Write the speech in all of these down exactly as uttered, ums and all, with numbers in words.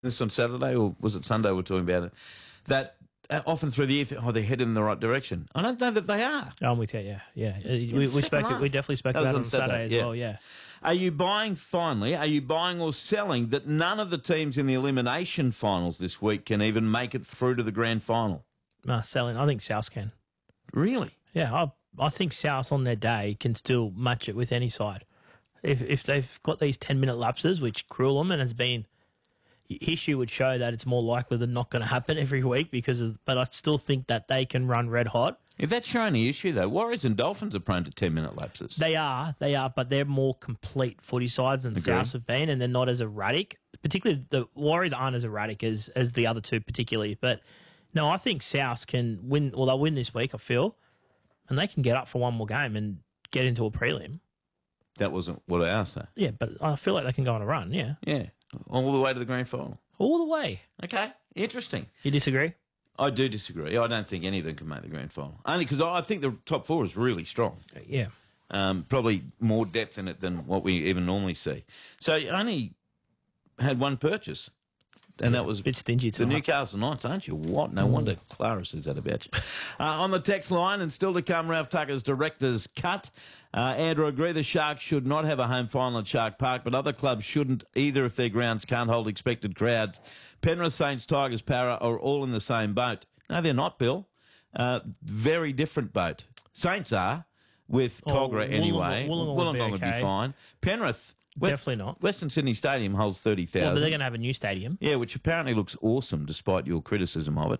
this on Saturday, or was it Sunday we're talking about it, that uh, often through the year, oh, they're heading in the right direction. I don't know that they are. I'm with you, yeah. yeah. We, we, spoke, we definitely spoke about it on Saturday, Saturday as yeah. well, yeah. Are you buying, finally, are you buying or selling that none of the teams in the elimination finals this week can even make it through to the grand final? No, selling. I think South can. Really? Yeah, I, I think South on their day can still match it with any side. If if they've got these ten-minute lapses, which cruel them, and has been, history would show that it's more likely than not going to happen every week because of, but I still think that they can run red hot. If that's your only issue, though, Warriors and Dolphins are prone to ten-minute lapses. They are, they are, but they're more complete footy sides than Souths have been, and they're not as erratic. Particularly, the Warriors aren't as erratic as, as the other two particularly. But, no, I think Souths can win, well, they'll win this week, I feel, and they can get up for one more game and get into a prelim. That wasn't what I asked, though. Yeah, but I feel like they can go on a run, yeah. Yeah, all the way to the grand final. All the way. Okay, interesting. You disagree? I do disagree. I don't think any of them can make the grand final. Only because I think the top four is really strong. Yeah. Um, probably more depth in it than what we even normally see. So you only had one purchase, and yeah, that was a bit stingy the tonight. Newcastle Knights, aren't you? What? No mm. wonder Clara says that about you. uh, on the text line, and still to come, Ralph Tucker's director's cut. Uh, Andrew, agree the Sharks should not have a home final at Shark Park, but other clubs shouldn't either if their grounds can't hold expected crowds. Penrith, Saints, Tigers, Para are all in the same boat. No, they're not, Bill. Uh, very different boat. Saints are, with oh, Cogra anyway. Wollongong, Wollongong would would be, be fine. Penrith, definitely not. Western Sydney Stadium holds thirty thousand. Well, but they're going to have a new stadium. Yeah, which apparently looks awesome despite your criticism of it.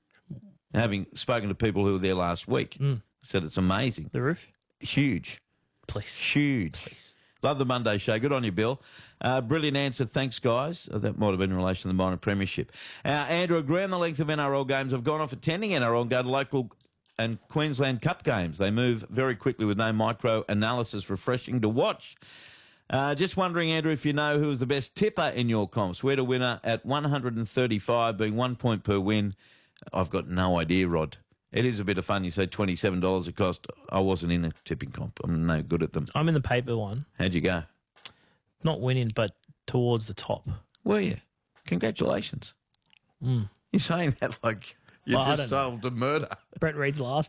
Having spoken to people who were there last week, mm. said it's amazing. The roof? Huge. Please. Huge. Please. Love the Monday show. Good on you, Bill. Uh, brilliant answer. Thanks, guys. Oh, that might have been in relation to the minor premiership. Uh, Andrew, agree on the length of N R L games. I've gone off attending N R L and go to local and Queensland Cup games. They move very quickly with no micro-analysis. Refreshing to watch. Uh, just wondering, Andrew, if you know who was the best tipper in your comps. We had a winner at one hundred thirty-five, being one point per win. I've got no idea, Rod. It is a bit of fun. You say twenty-seven dollars it cost. I wasn't in a tipping comp. I'm no good at them. I'm in the paper one. How'd you go? Not winning, but towards the top. Were you? Congratulations. Mm. You're saying that like you well, just solved know. a murder. Brett Reed's last.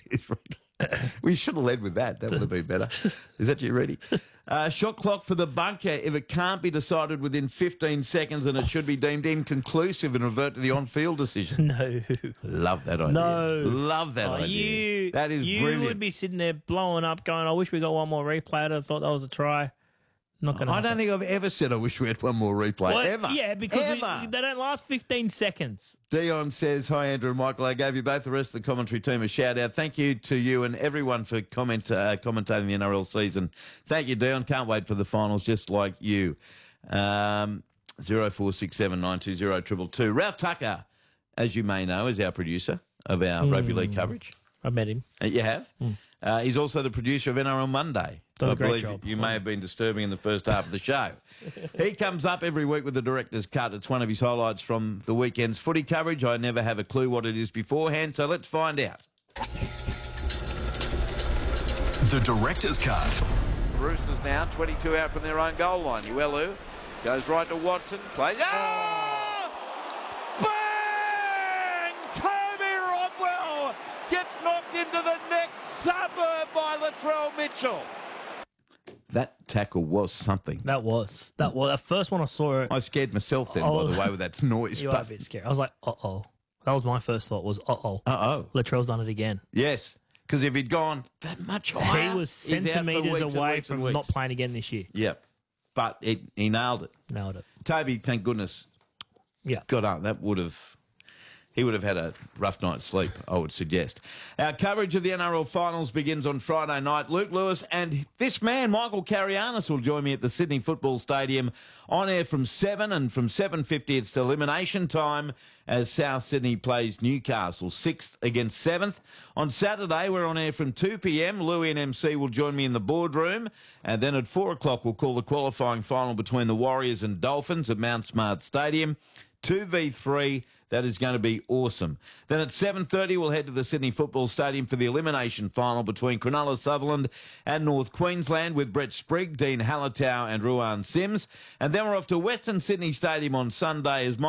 We should have led with that. That would have been better. Is that you ready? Uh, shot clock for the bunker. If it can't be decided within fifteen seconds, and it should be deemed inconclusive and revert to the on-field decision. No. Love that idea. No. Love that oh, idea. You, that is you brilliant. You would be sitting there blowing up going, I wish we got one more replay. I thought that was a try. Not gonna I happen. don't think I've ever said I wish we had one more replay. What? Ever. Yeah, because ever. We, they don't last fifteen seconds. Dion says, hi, Andrew and Michael. I gave you both the rest of the commentary team a shout-out. Thank you to you and everyone for comment uh, commentating the N R L season. Thank you, Dion. Can't wait for the finals, just like you. Um, zero four six seven nine two zero two two. Ralph Tucker, as you may know, is our producer of our mm. rugby league coverage. I met him. Uh, you have? Mm. Uh, he's also the producer of N R L Monday. Done I a great believe job. you may have been disturbing in the first half of the show. He comes up every week with the director's cut. It's one of his highlights from the weekend's footy coverage. I never have a clue what it is beforehand, so let's find out. The director's cut. Roosters now twenty-two out from their own goal line. Uelu goes right to Watson. Plays. Oh! Bang! Toby Rodwell gets knocked into the next suburb by Latrell Mitchell. That tackle was something. That was. That was. The first one I saw it. I scared myself then, oh, by the way, with that noise. You but... are a bit scared. I was like, uh-oh. That was my first thought was, uh-oh. Uh-oh. Latrell's done it again. Yes, because if he'd gone that much higher, he was centimetres away from not playing again this year. Yep. But it, he nailed it. Nailed it. Toby, thank goodness, yeah. got up. That would have... He would have had a rough night's sleep, I would suggest. Our coverage of the N R L finals begins on Friday night. Luke Lewis and this man, Michael Carianis, will join me at the Sydney Football Stadium on air from seven, and from seven fifty it's elimination time as South Sydney plays Newcastle, sixth against seventh. On Saturday, we're on air from two p.m. Louis and M C will join me in the boardroom, and then at four o'clock we'll call the qualifying final between the Warriors and Dolphins at Mount Smart Stadium. two v three, that is going to be awesome. Then at seven thirty, we'll head to the Sydney Football Stadium for the elimination final between Cronulla Sutherland and North Queensland with Brett Sprigg, Dean Hallertau and Ruan Sims. And then we're off to Western Sydney Stadium on Sunday as